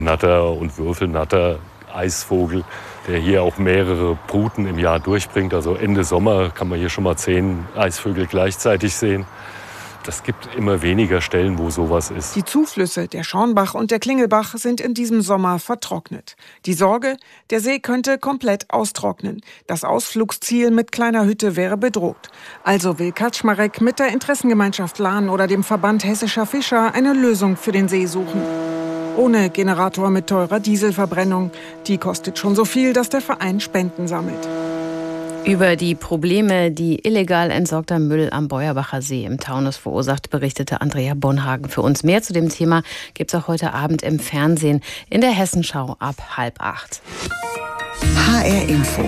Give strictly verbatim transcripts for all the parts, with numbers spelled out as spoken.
Natter und Würfelnatter, Eisvogel, der hier auch mehrere Bruten im Jahr durchbringt. Also Ende Sommer kann man hier schon mal zehn Eisvögel gleichzeitig sehen. Das gibt immer weniger Stellen, wo sowas ist. Die Zuflüsse, der Schornbach und der Klingelbach, sind in diesem Sommer vertrocknet. Die Sorge, der See könnte komplett austrocknen. Das Ausflugsziel mit kleiner Hütte wäre bedroht. Also will Kaczmarek mit der Interessengemeinschaft Lahn oder dem Verband Hessischer Fischer eine Lösung für den See suchen. Ohne Generator mit teurer Dieselverbrennung. Die kostet schon so viel, dass der Verein Spenden sammelt. Über die Probleme, die illegal entsorgter Müll am Beuerbacher See im Taunus verursacht, berichtete Andrea Bonhagen für uns. Mehr zu dem Thema gibt es auch heute Abend im Fernsehen in der Hessenschau ab halb acht. H R Info.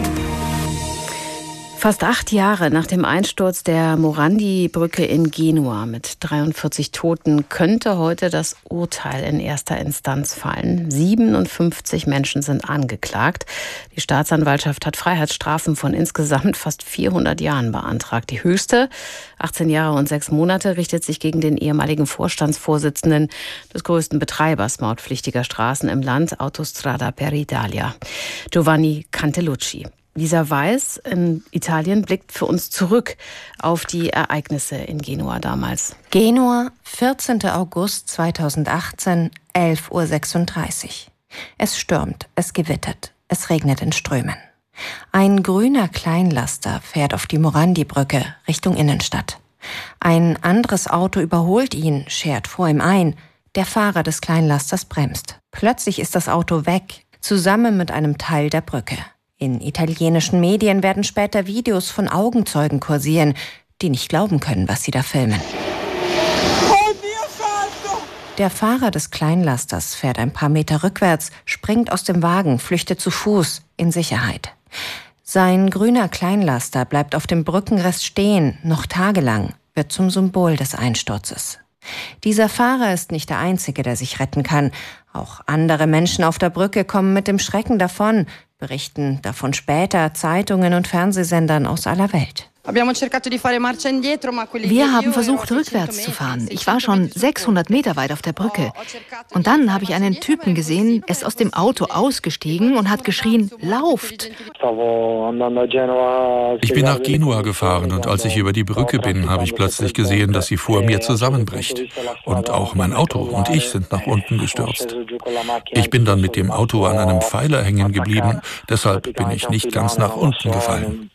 Fast acht Jahre nach dem Einsturz der Morandi-Brücke in Genua mit dreiundvierzig Toten könnte heute das Urteil in erster Instanz fallen. siebenundfünfzig Menschen sind angeklagt. Die Staatsanwaltschaft hat Freiheitsstrafen von insgesamt fast vierhundert Jahren beantragt. Die höchste, achtzehn Jahre und sechs Monate, richtet sich gegen den ehemaligen Vorstandsvorsitzenden des größten Betreibers mautpflichtiger Straßen im Land, Autostrada per Italia, Giovanni Cantellucci. Lisa Weiß in Italien blickt für uns zurück auf die Ereignisse in Genua damals. Genua, vierzehnten August zweitausendachtzehn, elf Uhr sechsunddreißig. Es stürmt, es gewittert, es regnet in Strömen. Ein grüner Kleinlaster fährt auf die Morandi-Brücke Richtung Innenstadt. Ein anderes Auto überholt ihn, schert vor ihm ein. Der Fahrer des Kleinlasters bremst. Plötzlich ist das Auto weg, zusammen mit einem Teil der Brücke. In italienischen Medien werden später Videos von Augenzeugen kursieren, die nicht glauben können, was sie da filmen. Der Fahrer des Kleinlasters fährt ein paar Meter rückwärts, springt aus dem Wagen, flüchtet zu Fuß in Sicherheit. Sein grüner Kleinlaster bleibt auf dem Brückenrest stehen, noch tagelang, wird zum Symbol des Einsturzes. Dieser Fahrer ist nicht der Einzige, der sich retten kann. Auch andere Menschen auf der Brücke kommen mit dem Schrecken davon, berichten davon später Zeitungen und Fernsehsendern aus aller Welt. Wir haben versucht, rückwärts zu fahren. Ich war schon sechshundert Meter weit auf der Brücke. Und dann habe ich einen Typen gesehen, er ist aus dem Auto ausgestiegen und hat geschrien, lauft! Ich bin nach Genua gefahren und als ich über die Brücke bin, habe ich plötzlich gesehen, dass sie vor mir zusammenbricht. Und auch mein Auto und ich sind nach unten gestürzt. Ich bin dann mit dem Auto an einem Pfeiler hängen geblieben, deshalb bin ich nicht ganz nach unten gefallen.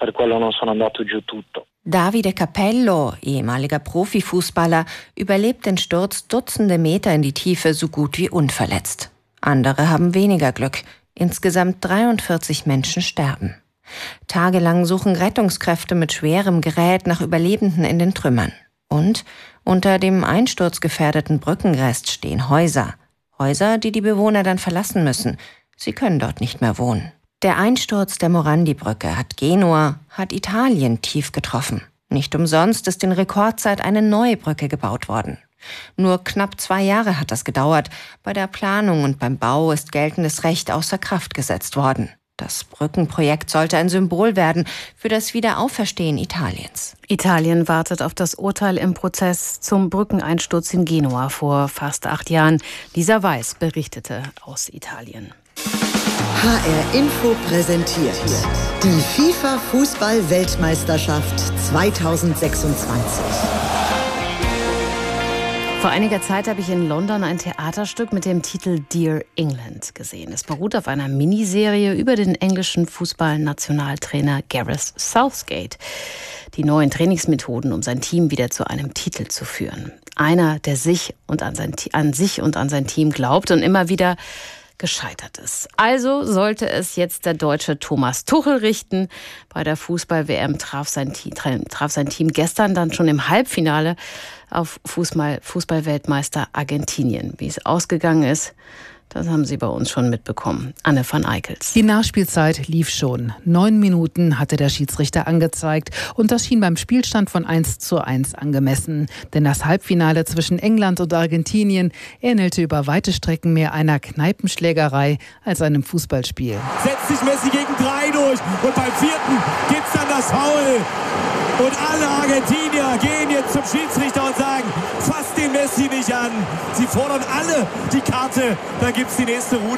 Davide Capello, ehemaliger Profifußballer, überlebt den Sturz Dutzende Meter in die Tiefe so gut wie unverletzt. Andere haben weniger Glück. Insgesamt dreiundvierzig Menschen sterben. Tagelang suchen Rettungskräfte mit schwerem Gerät nach Überlebenden in den Trümmern. Und unter dem einsturzgefährdeten Brückenrest stehen Häuser. Häuser, die die Bewohner dann verlassen müssen. Sie können dort nicht mehr wohnen. Der Einsturz der Morandi-Brücke hat Genua, hat Italien tief getroffen. Nicht umsonst ist in Rekordzeit eine neue Brücke gebaut worden. Nur knapp zwei Jahre hat das gedauert. Bei der Planung und beim Bau ist geltendes Recht außer Kraft gesetzt worden. Das Brückenprojekt sollte ein Symbol werden für das Wiederauferstehen Italiens. Italien wartet auf das Urteil im Prozess zum Brückeneinsturz in Genua vor fast acht Jahren. Lisa Weiß berichtete aus Italien. H R Info präsentiert die FIFA-Fußball-Weltmeisterschaft zweitausendsechsundzwanzig. Vor einiger Zeit habe ich in London ein Theaterstück mit dem Titel Dear England gesehen. Es beruht auf einer Miniserie über den englischen Fußballnationaltrainer Gareth Southgate. Die neuen Trainingsmethoden, um sein Team wieder zu einem Titel zu führen. Einer, der sich und an, sein, an sich und an sein Team glaubt und immer wieder gescheitert ist. Also sollte es jetzt der Deutsche Thomas Tuchel richten. Bei der Fußball-W M traf sein, traf sein Team gestern dann schon im Halbfinale auf Fußball, Fußball-Weltmeister Argentinien. Wie es ausgegangen ist, das haben Sie bei uns schon mitbekommen. Anne van Eickels. Die Nachspielzeit lief schon. Neun Minuten hatte der Schiedsrichter angezeigt und das schien beim Spielstand von eins zu eins angemessen. Denn das Halbfinale zwischen England und Argentinien ähnelte über weite Strecken mehr einer Kneipenschlägerei als einem Fußballspiel. Setzt sich Messi gegen drei durch und beim vierten gibt's dann das Foul. Und alle Argentinier gehen jetzt zum Schiedsrichter und sagen, fass den lässt sie nicht an. Sie fordern alle die Karte. Dann gibt es die nächste Runde.